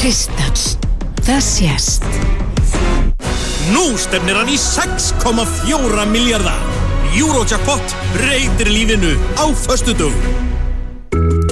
Kristall. Það sést. Nú stefnir hann í 6,4 milljarða. Eurojackpot breytir lífinu á föstudögum.